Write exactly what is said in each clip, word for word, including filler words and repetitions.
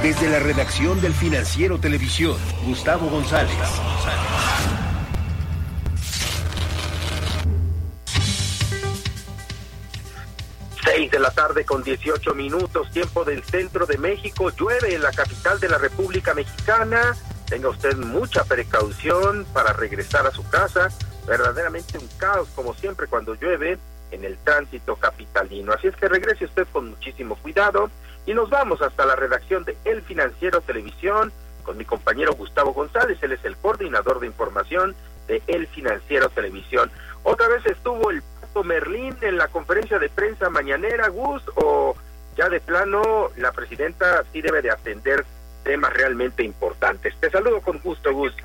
Desde la redacción del Financiero Televisión, Gustavo González. Seis de la tarde con dieciocho minutos, tiempo del centro de México. Llueve en la capital de la República Mexicana. Tenga usted mucha precaución para regresar a su casa. Verdaderamente un caos, como siempre, cuando llueve en el tránsito capitalino. Así es que regrese usted con muchísimo cuidado. Y nos vamos hasta la redacción de El Financiero Televisión con mi compañero Gustavo González. Él es el coordinador de información de El Financiero Televisión. Otra vez estuvo el Pato Merlín en la conferencia de prensa mañanera, Gus, o ya de plano la presidenta sí debe de atender temas realmente importantes. Te saludo con gusto, Gus.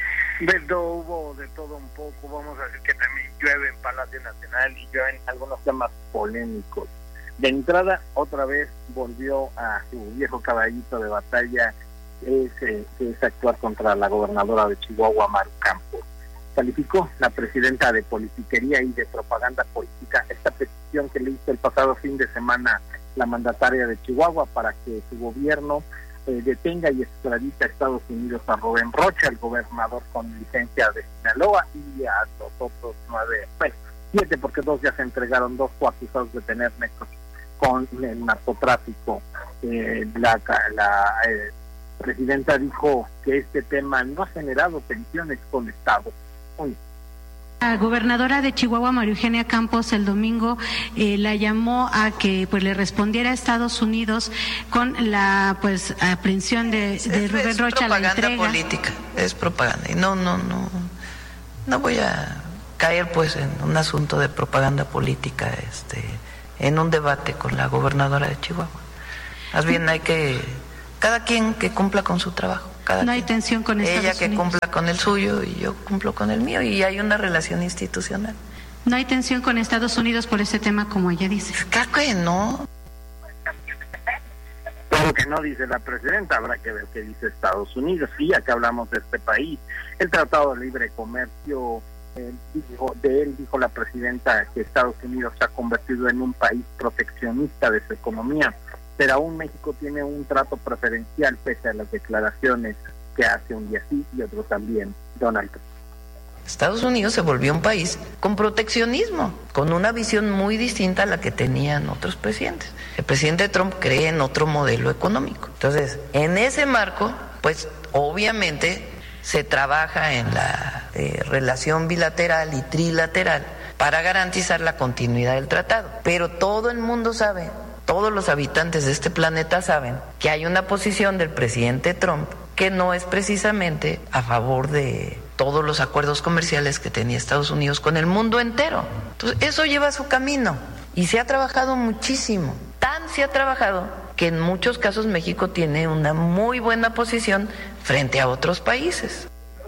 De todo, hubo de todo un poco. Vamos a decir que también llueve en Palacio Nacional y llueven algunos temas polémicos. De entrada, otra vez volvió a su viejo caballito de batalla, es, eh, es actuar contra la gobernadora de Chihuahua, Maru Campos. Calificó la presidenta de politiquería y de propaganda política esta petición que le hizo el pasado fin de semana la mandataria de Chihuahua para que su gobierno eh, detenga y extradite a Estados Unidos a Rubén Rocha, el gobernador con licencia de Sinaloa, y a los otros nueve, bueno, siete, porque dos ya se entregaron, dos acusados de tener nexos con el narcotráfico. Eh, la la eh, presidenta dijo que este tema no ha generado tensiones con Estados Unidos. La gobernadora de Chihuahua, María Eugenia Campos, el domingo eh, la llamó a que pues le respondiera a Estados Unidos con la pues aprehensión de, de es, Rubén es Rocha, la entrega. Es propaganda política, es propaganda. Y no, no, no, no voy a caer pues en un asunto de propaganda política, este, en un debate con la gobernadora de Chihuahua. Más bien hay que, cada quien que cumpla con su trabajo. Cada no hay quien. tensión con Estados Ella que Unidos. cumpla con el suyo y yo cumplo con el mío, y hay una relación institucional. No hay tensión con Estados Unidos por ese tema, como ella dice. Claro que no. Claro que no, dice la presidenta, habrá que ver qué dice Estados Unidos. Sí, ya que hablamos de este país, el Tratado de Libre Comercio, eh, dijo, de él dijo la presidenta que Estados Unidos se ha convertido en un país proteccionista de su economía, pero aún México tiene un trato preferencial pese a las declaraciones que hace un día sí y otro también Donald Trump. Estados Unidos se volvió un país con proteccionismo, con una visión muy distinta a la que tenían otros presidentes. El presidente Trump cree en otro modelo económico. Entonces, en ese marco, pues obviamente se trabaja en la eh, relación bilateral y trilateral para garantizar la continuidad del tratado. Pero todo el mundo sabe, todos los habitantes de este planeta saben que hay una posición del presidente Trump que no es precisamente a favor de todos los acuerdos comerciales que tenía Estados Unidos con el mundo entero. Entonces, eso lleva su camino y se ha trabajado muchísimo. Tan se ha trabajado que en muchos casos México tiene una muy buena posición frente a otros países.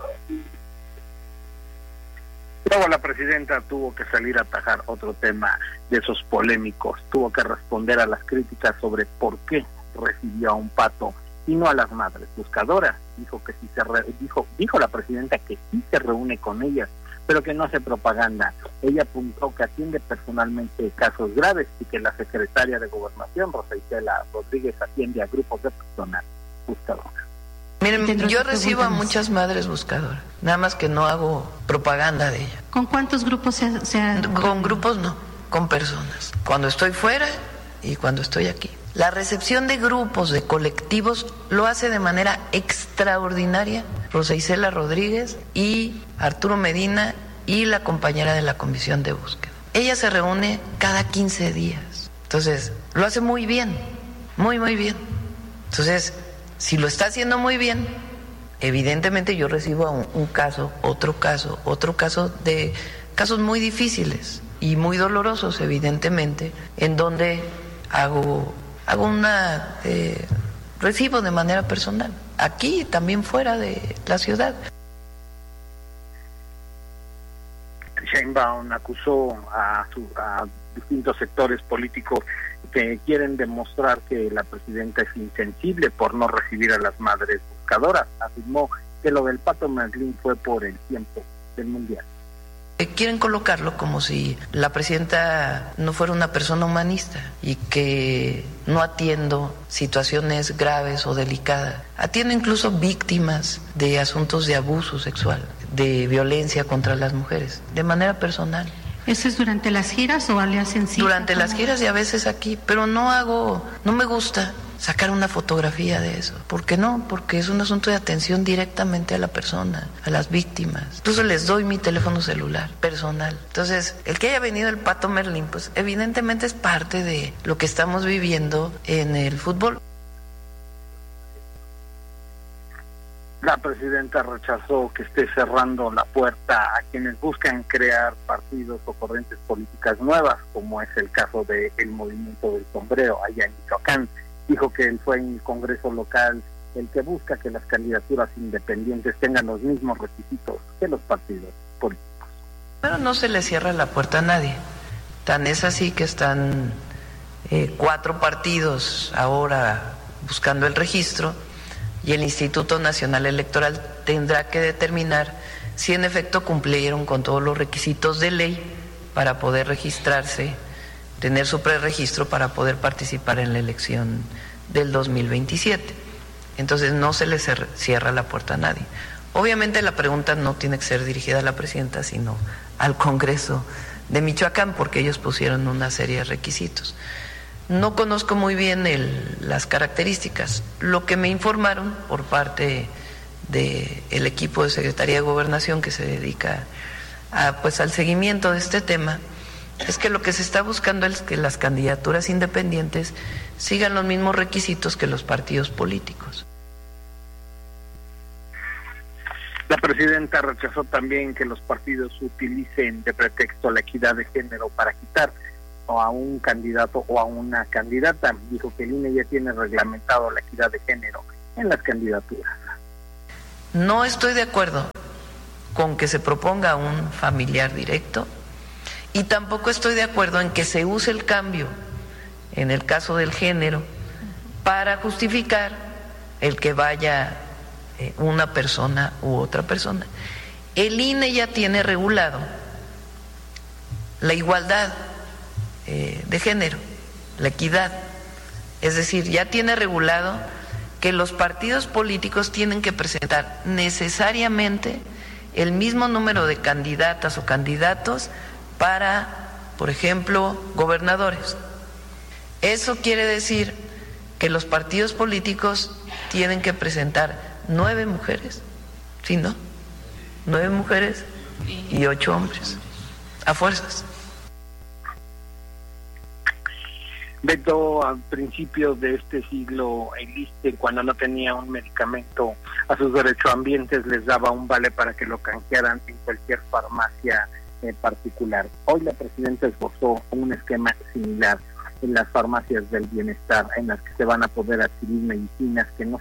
Luego la presidenta tuvo que salir a atajar otro tema de esos polémicos, tuvo que responder a las críticas sobre por qué recibió a un pato y no a las madres buscadoras. Dijo que sí se re, dijo dijo la presidenta que sí se reúne con ellas, pero que no hace propaganda. Ella apuntó que atiende personalmente casos graves y que la secretaria de Gobernación, Rosa Isela Rodríguez, atiende a grupos de personas buscadoras. Miren, yo recibo a muchas madres buscadoras, nada más que no hago propaganda de ellas. ¿Con cuántos grupos se, se ha... Con grupos no, con personas. Cuando estoy fuera y cuando estoy aquí. La recepción de grupos, de colectivos, lo hace de manera extraordinaria Rosa Isela Rodríguez y Arturo Medina y la compañera de la Comisión de Búsqueda. Ella se reúne cada quince días. Entonces, lo hace muy bien, muy, muy bien. Entonces, si lo está haciendo muy bien, evidentemente yo recibo un, un caso, otro caso, otro caso de casos muy difíciles y muy dolorosos, evidentemente, en donde hago... hago una eh, recibo de manera personal, aquí y también fuera de la ciudad. Sheinbaum acusó a, su, a distintos sectores políticos que quieren demostrar que la presidenta es insensible por no recibir a las madres buscadoras. Afirmó que lo del Pato Merlín fue por el tiempo del Mundial. quieren colocarlo como si la presidenta no fuera una persona humanista y que no atiendo situaciones graves o delicadas. Atiendo incluso víctimas de asuntos de abuso sexual, de violencia contra las mujeres, de manera personal. ¿Eso es durante las giras o le hacen cita? Durante las giras y a veces aquí, pero no hago, no me gusta sacar una fotografía de eso. ¿Por qué no? Porque es un asunto de atención directamente a la persona, a las víctimas. Incluso les doy mi teléfono celular personal. Entonces, el que haya venido el Pato Merlín, pues evidentemente es parte de lo que estamos viviendo en el fútbol. La presidenta rechazó que esté cerrando la puerta a quienes buscan crear partidos o corrientes políticas nuevas, como es el caso del Movimiento del Sombrero allá en Michoacán. Dijo que él fue en el Congreso local el que busca que las candidaturas independientes tengan los mismos requisitos que los partidos políticos. Pero no se le cierra la puerta a nadie. Tan es así que están eh, cuatro partidos ahora buscando el registro y el Instituto Nacional Electoral tendrá que determinar si en efecto cumplieron con todos los requisitos de ley para poder registrarse, tener su preregistro para poder participar en la elección del dos mil veintisiete. Entonces no se le cierra la puerta a nadie. Obviamente la pregunta no tiene que ser dirigida a la presidenta, sino al Congreso de Michoacán, porque ellos pusieron una serie de requisitos. No conozco muy bien el, las características. Lo que me informaron por parte del equipo de Secretaría de Gobernación que se dedica a, pues, al seguimiento de este tema, es que lo que se está buscando es que las candidaturas independientes sigan los mismos requisitos que los partidos políticos. La presidenta rechazó también que los partidos utilicen de pretexto la equidad de género para quitar a un candidato o a una candidata. Dijo que el I N E ya tiene reglamentado la equidad de género en las candidaturas. No estoy de acuerdo con que se proponga un familiar directo y tampoco estoy de acuerdo en que se use el cambio, en el caso del género, para justificar el que vaya eh, una persona u otra persona. El I N E ya tiene regulado la igualdad eh, de género, la equidad, es decir, ya tiene regulado que los partidos políticos tienen que presentar necesariamente el mismo número de candidatas o candidatos para, por ejemplo, gobernadores. Eso quiere decir que los partidos políticos tienen que presentar nueve mujeres, ¿sí, no? Nueve mujeres y ocho hombres, a fuerzas. Beto, al principio de este siglo, el I S S S T E, cuando no tenía un medicamento a sus derechohabientes, les daba un vale para que lo canjearan en cualquier farmacia eh, particular. Hoy la presidenta esbozó un esquema similar en las farmacias del bienestar, en las que se van a poder adquirir medicinas que no